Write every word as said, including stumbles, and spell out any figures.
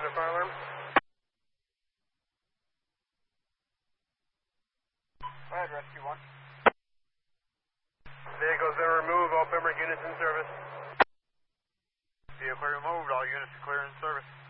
a fire alarm. Go ahead, Rescue one. Vehicles been removed, all Pembroke units in service. Vehicle removed, all units are clear in service.